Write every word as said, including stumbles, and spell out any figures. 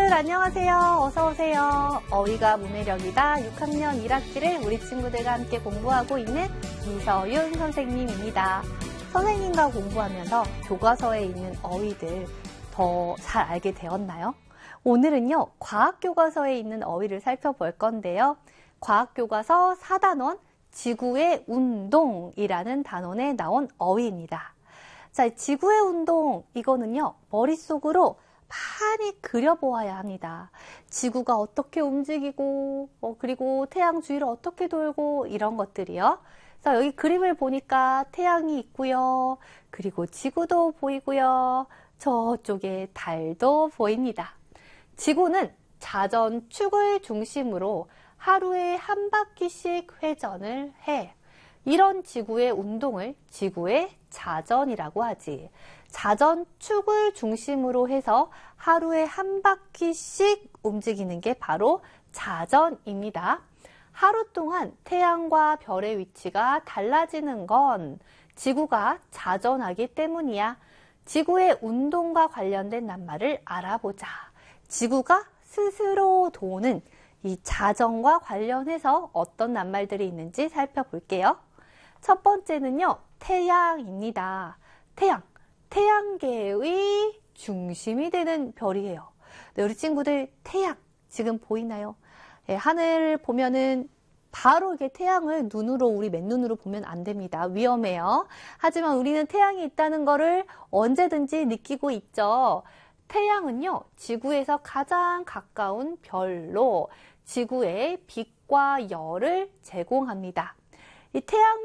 친구들 안녕하세요. 어서오세요. 어휘가 문해력이다 육 학년 일 학기를 우리 친구들과 함께 공부하고 있는 이서윤 선생님입니다. 선생님과 공부하면서 교과서에 있는 어휘들 더 잘 알게 되었나요? 오늘은요, 과학교과서에 있는 어휘를 살펴볼 건데요. 과학교과서 사 단원 지구의 운동이라는 단원에 나온 어휘입니다. 자, 지구의 운동, 이거는요, 머릿속으로 많이 그려보아야 합니다. 지구가 어떻게 움직이고, 어, 그리고 태양 주위를 어떻게 돌고, 이런 것들이요. 자, 여기 그림을 보니까 태양이 있고요. 그리고 지구도 보이고요. 저쪽에 달도 보입니다. 지구는 자전축을 중심으로 하루에 한 바퀴씩 회전을 해. 이런 지구의 운동을 지구의 자전이라고 하지. 자전축을 중심으로 해서 하루에 한 바퀴씩 움직이는 게 바로 자전입니다. 하루 동안 태양과 별의 위치가 달라지는 건 지구가 자전하기 때문이야. 지구의 운동과 관련된 낱말을 알아보자. 지구가 스스로 도는 이 자전과 관련해서 어떤 낱말들이 있는지 살펴볼게요. 첫 번째는요, 태양입니다. 태양, 태양계의 중심이 되는 별이에요. 네, 우리 친구들 태양 지금 보이나요? 네, 하늘을 보면은 바로 이렇게 태양을 눈으로, 우리 맨눈으로 보면 안 됩니다. 위험해요. 하지만 우리는 태양이 있다는 것을 언제든지 느끼고 있죠. 태양은요, 지구에서 가장 가까운 별로 지구에 빛과 열을 제공합니다. 이 태양